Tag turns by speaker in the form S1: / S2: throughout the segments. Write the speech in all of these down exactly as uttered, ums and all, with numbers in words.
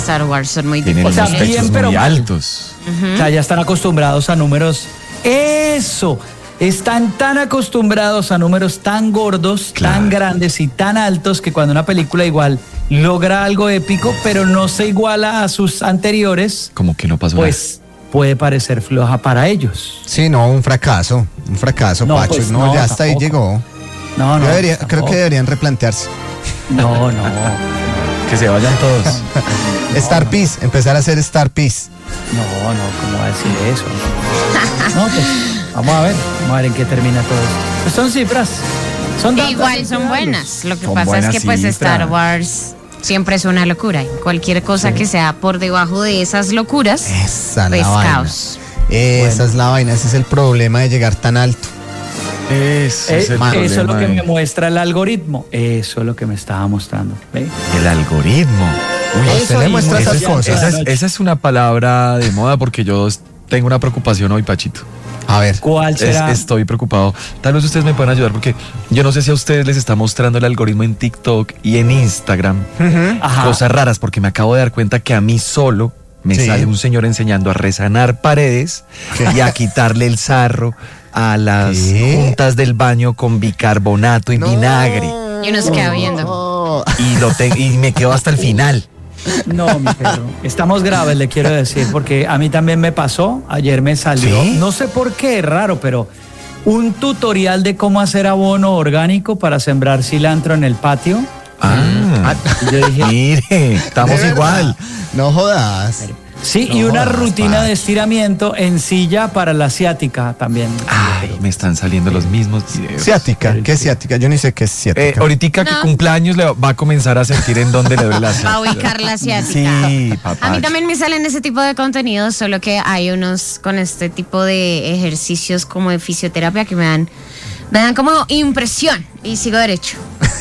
S1: Star Wars son muy
S2: Tienen
S1: difíciles.
S2: unos pechos
S3: bien, pero
S2: muy
S3: mal.
S2: altos.
S3: O sea, ya están acostumbrados a números. ¡Eso! Están tan acostumbrados a números tan gordos,
S2: Claro.
S3: tan grandes y tan altos que cuando una película igual logra algo épico, pero no se iguala a sus anteriores,
S2: Como que no pasó
S3: pues puede parecer floja para ellos.
S4: Sí, no, un fracaso, un fracaso,
S3: No,
S4: Pacho.
S3: pues
S4: no,
S3: no,
S4: ya hasta ahí
S3: tampoco.
S4: llegó.
S3: No, no.
S4: Debería- creo
S3: tampoco.
S4: que deberían replantearse.
S3: No, no.
S2: nada. Que se vayan todos.
S4: Star Peace, empezar a hacer Star Peace.
S3: No, no, ¿cómo va a decir eso? No, pues vamos a ver, vamos a ver en qué termina todo esto. Pues son cifras. Son datos,
S1: Igual
S3: hay
S1: son
S3: que darles.
S1: buenas. Lo que
S2: Son
S1: pasa es
S2: buenas
S1: que pues
S2: cifras.
S1: Star Wars siempre es una locura. Y cualquier cosa que sea por debajo de esas locuras,
S4: Esa
S1: pues
S4: la vaina.
S1: caos.
S4: Esa
S3: Bueno.
S4: es la vaina, ese es el problema de llegar tan alto.
S2: Ese
S3: Eh,
S2: es el
S3: eso es lo
S2: problema
S3: que
S2: de-
S3: me muestra el algoritmo. Eso es lo que me estaba mostrando. ¿Ve?
S2: El algoritmo. Uy,
S4: A usted le
S3: y
S4: muestra
S3: muchas
S4: esas
S3: ya-
S4: cosas.
S2: Esa es, esa es una palabra de moda porque yo tengo una preocupación hoy, Pachito.
S4: A ver.
S3: ¿Cuál
S2: Es-
S3: será?
S2: estoy preocupado. Tal vez ustedes me puedan ayudar porque yo no sé si a ustedes les está mostrando el algoritmo en TikTok y en Instagram.
S3: Ajá.
S2: Cosas raras porque me acabo de dar cuenta que a mí solo me
S4: Sí.
S2: sale un señor enseñando a resanar paredes y a quitarle el sarro a las
S4: ¿Qué?
S2: juntas del baño con bicarbonato y vinagre.
S1: Y uno se queda viendo.
S4: Oh.
S2: Y, lo te- y me quedo hasta el final.
S3: No, mi perro. Estamos graves, le quiero decir, porque a mí también me pasó. Ayer me salió,
S2: ¿Sí?
S3: no sé por qué, raro, pero un tutorial de cómo hacer abono orgánico para sembrar cilantro en el patio.
S2: Ah,
S3: Y yo dije,
S2: mire, estamos
S4: ¿De
S2: igual.
S4: verdad? No jodas.
S3: sí, y
S4: No
S3: una
S4: jodas,
S3: rutina
S4: Pacho.
S3: de estiramiento en silla para la ciática también.
S2: Ay, me están saliendo los mismos videos.
S4: Ciática, ¿qué es ciática? Yo ni sé qué es ciática.
S2: Eh, ahorita que
S1: No.
S2: cumpleaños le va a comenzar a sentir en dónde le duele la
S1: Va a ubicar la asiática.
S2: Sí, papá.
S1: A mí también me salen ese tipo de contenidos, solo que hay unos con este tipo de ejercicios como de fisioterapia que me dan, me dan como impresión y sigo derecho.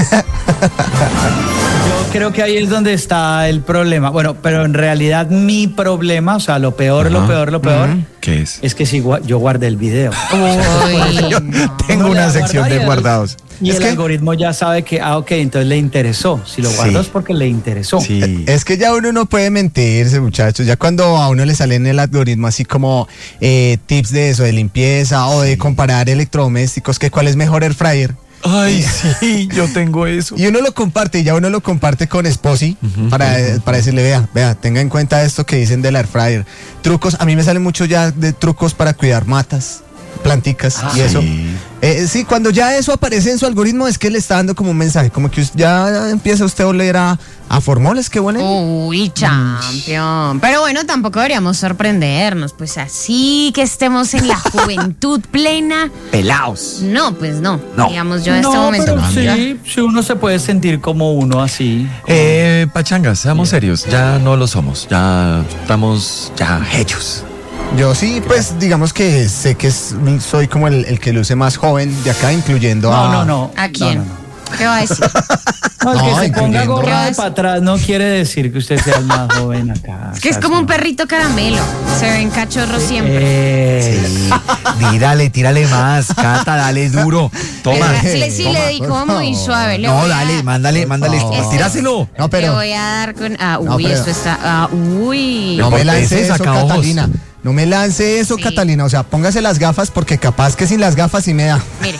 S3: Yo creo que ahí es donde está el problema. Bueno, pero en realidad mi problema, o sea, lo peor, lo
S2: Ajá.
S3: peor, lo peor,
S2: ¿Qué es?
S3: es que si gua- yo guardé el video.
S2: Yo tengo
S3: No le
S2: una
S3: va a
S2: sección
S3: guardar
S2: de
S3: y el-
S2: guardados.
S3: Y
S4: Es
S3: el
S4: que-
S3: algoritmo ya sabe que, ah, ok, entonces le interesó. Si lo guardó
S2: Sí.
S3: es porque le interesó.
S2: Sí.
S4: Es que ya uno no puede mentirse, muchachos. Ya cuando a uno le sale en el algoritmo así como eh, tips de eso, de limpieza o de comparar electrodomésticos, que cuál es mejor air fryer.
S2: Ay, sí, yo tengo eso.
S4: Y uno lo comparte, y ya uno lo comparte con Sposi para, eh, para decirle, vea, vea, tenga en cuenta esto que dicen del air fryer. Trucos, a mí me salen mucho ya de trucos para cuidar matas, planticas
S2: Ah,
S4: y eso.
S2: sí.
S4: Eh, sí, cuando ya eso aparece en su algoritmo es que le está dando como un mensaje, como que us- ya empieza usted a oler a, a formoles, qué bueno.
S1: Uy, champion. Pero bueno, tampoco deberíamos sorprendernos, pues así que estemos en la juventud plena.
S2: Pelaos.
S1: No, pues no.
S2: No.
S1: Digamos yo en este
S3: No,
S1: momento.
S3: pero
S1: ya.
S3: sí, sí, uno se puede sentir como uno así.
S2: Eh, pachangas, seamos serios. Ya no lo somos. Ya estamos ya hechos.
S4: Yo sí, pues digamos que sé que es- soy como el, el que luce más joven de acá, incluyendo
S3: No,
S4: a...
S3: no, no.
S1: ¿A quién?
S3: No, no, no.
S1: ¿Qué va a decir?
S3: No, el que
S4: No,
S3: se ponga
S4: incluyendo-
S3: gorra de
S1: ¿Qué
S3: para atrás no quiere decir que usted sea el más joven acá.
S1: Es que es como un perrito caramelo. Se ven cachorros siempre.
S3: Eh,
S2: Sí. Tírale, tírale más. Cata, dale duro. Toma.
S1: Pero sí, le- sí
S4: toma,
S1: le di
S4: por
S1: como muy
S4: favor.
S1: suave. Le
S2: No,
S1: voy a-
S2: dale, mándale, mándale.
S4: favor.
S2: Tíraselo.
S4: No, pero-
S1: Le voy a dar con. Ah,
S4: No,
S1: uy,
S4: pero-
S1: esto está. Ah, uy.
S4: No
S2: ¿Por
S4: me
S2: qué
S4: lance
S2: se
S4: eso,
S2: saca ojos?
S4: Catalina. No me lance eso,
S1: Sí.
S4: Catalina. O sea, póngase las gafas porque capaz que sin las gafas sí me da.
S1: Mire.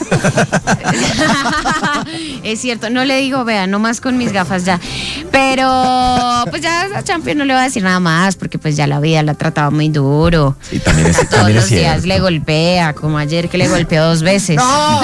S1: Es cierto, no le digo, vea, no más con mis gafas ya. Pero pues ya a Champion no le voy a decir nada más, porque pues ya la vida la ha tratado muy duro.
S2: Y también es,
S1: Todos
S2: también es
S1: los días
S2: cierto.
S1: le golpea, como ayer que le golpeó dos veces.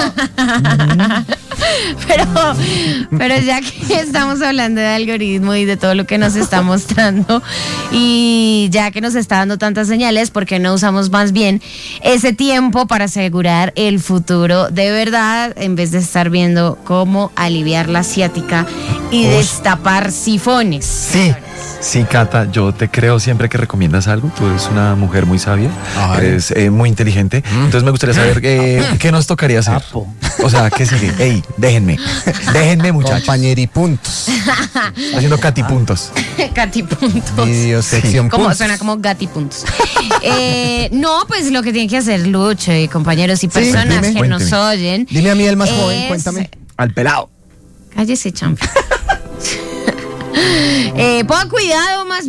S1: pero, pero ya que estamos hablando de algoritmo y de todo lo que nos está mostrando, y ya que nos está dando tantas señales, ¿por qué no usamos más bien ese tiempo para asegurar el futuro de verdad, en vez de estar viendo cómo aliviar la ciática y
S2: Ush.
S1: destapar sifones?
S2: Sí, sí, Cata, yo te creo siempre que recomiendas algo. Tú eres una mujer muy sabia,
S4: Ay.
S2: eres eh, muy inteligente. Entonces me gustaría saber eh, qué nos tocaría hacer.
S3: Sapo.
S2: O sea, ¿qué sigue? Ey, déjenme, déjenme, muchachos.
S4: Compañeripuntos.
S2: Haciendo catipuntos.
S1: Catipuntos.
S4: Video sección
S1: Como,
S4: puntos.
S1: suena como gatipuntos. Eh, no, pues lo que tienen que hacer Lucho y compañeros y personas
S4: dime.
S1: que
S2: Cuénteme.
S1: nos oyen.
S4: Dime a mí el más joven,
S1: es-
S4: cuéntame.
S2: Al pelado.
S1: Cállese, champion. eh, ponga cuidado más